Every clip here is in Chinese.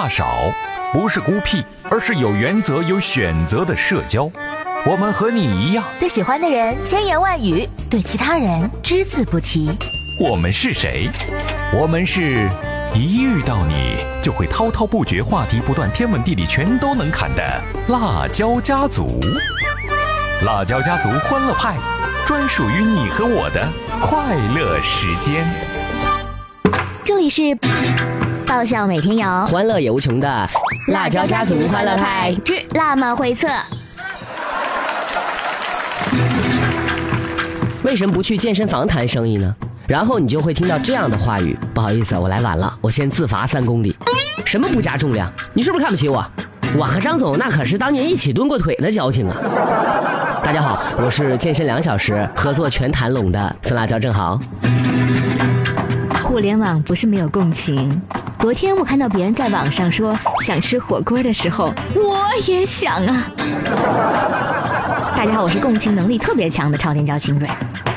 话少，不是孤僻，而是有原则、有选择的社交。我们和你一样， 对喜欢的人千言万语，对其他人只字不提。 我们是谁？我们是一遇到你就会滔滔不绝，话题不断，天文地理全都能侃的辣椒家族。辣椒家族欢乐派，专属于你和我的快乐时间。 这里是爆笑每天有， 欢乐也无穷的辣椒家族欢乐派之辣妈会测。 为什么不去健身房谈生意呢？然后你就会听到这样的话语：不好意思，我来晚了，我先自罚3公里。什么不加重量？你是不是看不起我？我和张总那可是当年一起蹲过腿的交情啊！大家好，我是健身2小时合作全谈拢的酸辣椒正好。 互联网不是没有共情。昨天我看到别人在网上说想吃火锅的时候，我也想啊。大家好，我是共情能力特别强的超天骄清蕊。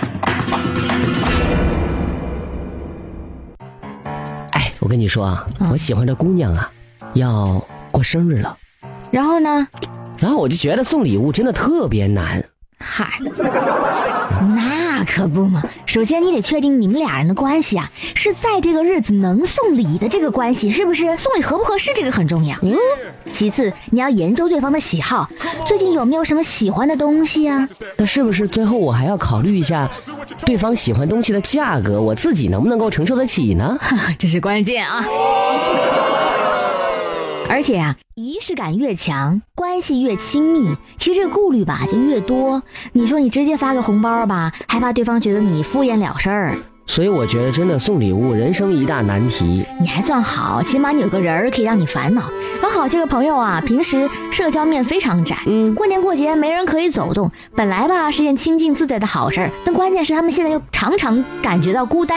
哎，我跟你说啊，我喜欢这姑娘啊，要过生日了。 然后呢？ 然后我就觉得送礼物真的特别难。 嗨，那可不嘛。首先你得确定你们俩人的关系啊，是在这个日子能送礼的这个关系，是不是？送礼合不合适这个很重要。其次你要研究对方的喜好，最近有没有什么喜欢的东西啊？ 那是不是最后我还要考虑一下对方喜欢东西的价格，我自己能不能够承受得起呢？ 这是关键啊。而且啊，仪式感越强，关系越亲密，其实这个顾虑吧就越多。你说你直接发个红包吧，害怕对方觉得你敷衍了事儿。 所以我觉得真的送礼物人生一大难题。 你还算好，起码你有个人可以让你烦恼。刚好这个朋友啊，平时社交面非常窄，过年过节没人可以走动，本来吧是件清静自在的好事儿，但关键是他们现在又常常感觉到孤单